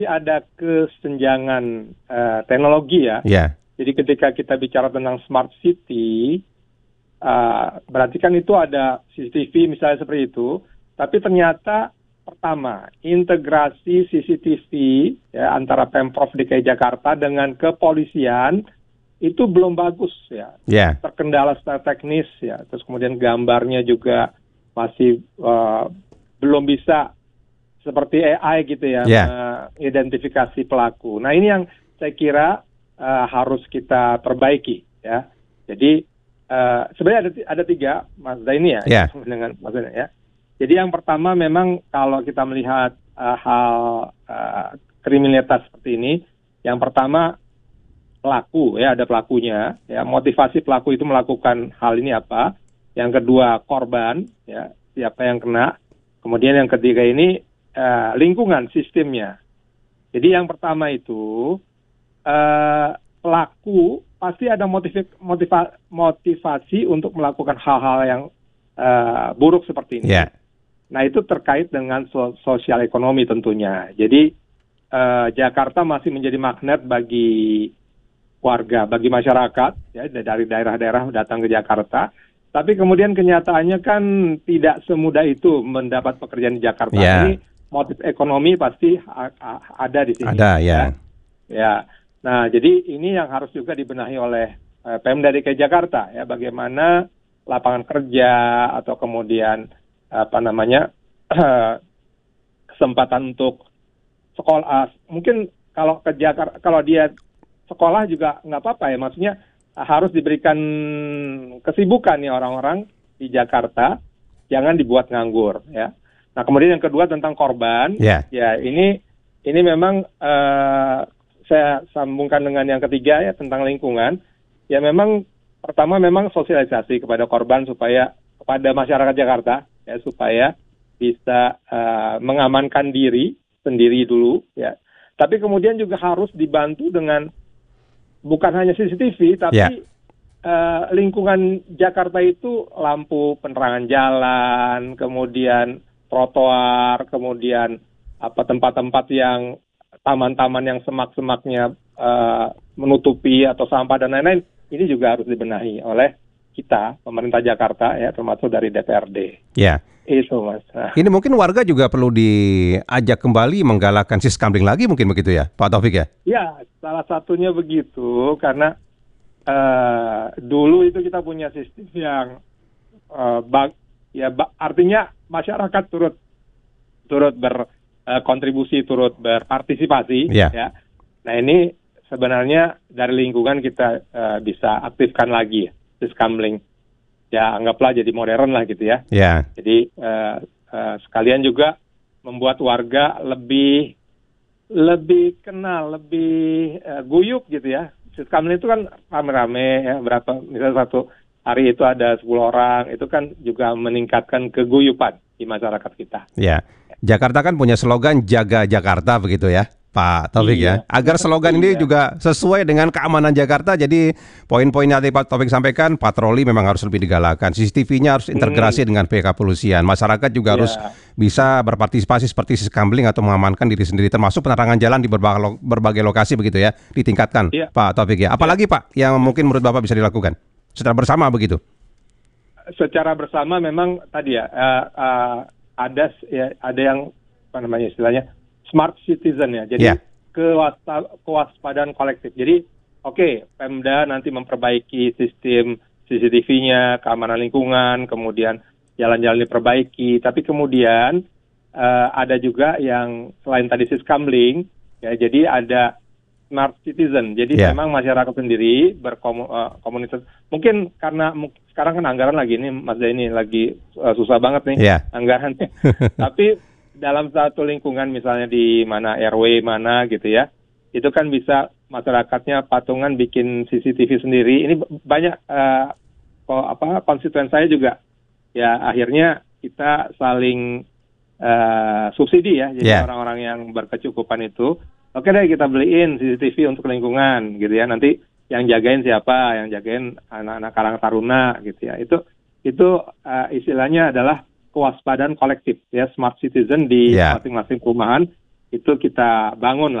ada kesenjangan teknologi ya. Ya. Jadi ketika kita bicara tentang smart city, berarti kan itu ada CCTV misalnya seperti itu, tapi ternyata pertama integrasi CCTV ya, antara Pemprov DKI Jakarta dengan kepolisian itu belum bagus ya. Terkendala secara teknis ya, terus kemudian gambarnya juga masih belum bisa seperti AI gitu ya, mengidentifikasi pelaku. Nah ini yang saya kira harus kita perbaiki ya. Jadi sebenarnya ada tiga, Mas Zaini ya, dengan Mas Zaini ya. Jadi yang pertama memang kalau kita melihat hal kriminalitas seperti ini, yang pertama pelaku ya, ada pelakunya ya, motivasi pelaku itu melakukan hal ini apa. Yang kedua korban ya, siapa yang kena. Kemudian yang ketiga ini lingkungan sistemnya. Jadi yang pertama itu pelaku pasti ada motivasi untuk melakukan hal-hal yang buruk seperti ini. Nah itu terkait dengan sosial ekonomi tentunya. Jadi Jakarta masih menjadi magnet bagi warga, bagi masyarakat ya, dari daerah-daerah datang ke Jakarta. Tapi kemudian kenyataannya kan tidak semudah itu mendapat pekerjaan di Jakarta. Ini motif ekonomi pasti ada di sini. Ada ya. Ya. Nah, jadi ini yang harus juga dibenahi oleh Pemda DKI Jakarta ya, bagaimana lapangan kerja atau kemudian kesempatan untuk sekolah. Mungkin kalau ke Jakarta, kalau dia sekolah juga nggak apa-apa ya, maksudnya harus diberikan kesibukan ya orang-orang di Jakarta, jangan dibuat nganggur ya. Nah kemudian yang kedua tentang korban, ya ini memang saya sambungkan dengan yang ketiga ya tentang lingkungan. Ya memang pertama memang sosialisasi kepada korban supaya kepada masyarakat Jakarta ya supaya bisa mengamankan diri sendiri dulu ya. Tapi kemudian juga harus dibantu dengan bukan hanya CCTV, tapi lingkungan Jakarta itu lampu penerangan jalan, kemudian trotoar, kemudian tempat-tempat yang taman-taman yang semak-semaknya menutupi atau sampah dan lain-lain, ini juga harus dibenahi oleh kita, pemerintah Jakarta ya, termasuk dari DPRD. Ya. Itu Mas. Nah. Ini mungkin warga juga perlu diajak kembali menggalakkan siskamling lagi mungkin begitu ya, Pak Taufik ya? Ya, salah satunya begitu karena dulu itu kita punya sistem yang artinya masyarakat turut berkontribusi, turut berpartisipasi ya. Nah ini sebenarnya dari lingkungan kita bisa aktifkan lagi ya, siskamling. Ya anggaplah jadi modern lah gitu ya. Jadi sekalian juga membuat warga lebih kenal, lebih guyup gitu ya. Siskamling itu kan rame-rame ya, misalnya satu hari itu ada 10 orang, itu kan juga meningkatkan keguyupan di masyarakat kita. Ya, Jakarta kan punya slogan Jaga Jakarta begitu ya, Pak Taufik ya. Agar slogan ini juga sesuai dengan keamanan Jakarta, jadi poin-poin yang tadi Pak Taufik sampaikan, patroli memang harus lebih digalakan, CCTV-nya harus integrasi dengan pihak kepolisian, masyarakat juga harus bisa berpartisipasi seperti siskamling atau mengamankan diri sendiri, termasuk penerangan jalan di berbagai lokasi begitu ya, ditingkatkan Pak Taufik ya. Apalagi Pak yang mungkin menurut Bapak bisa dilakukan secara bersama begitu? Secara bersama memang tadi ya, ada yang istilahnya smart citizen ya, jadi kewaspadaan kolektif. Jadi Pemda nanti memperbaiki sistem CCTV-nya, keamanan lingkungan, kemudian jalan-jalan diperbaiki. Tapi kemudian ada juga yang selain tadi siskamling, ya jadi ada smart citizen. Jadi memang masyarakat sendiri berkomunitas. Mungkin karena sekarang kan anggaran lagi ini, Mas Zaini lagi susah banget nih anggarannya. Tapi dalam satu lingkungan misalnya di mana RW mana gitu ya, itu kan bisa masyarakatnya patungan bikin CCTV sendiri. Ini banyak konstituen saya juga ya, akhirnya kita saling subsidi ya. Jadi orang-orang yang berkecukupan itu, oke deh kita beliin CCTV untuk lingkungan gitu ya. Nanti yang jagain siapa? Yang jagain anak-anak Karang Taruna gitu ya. Itu istilahnya adalah kewaspadaan kolektif ya, smart citizen di masing-masing perumahan. itu kita bangun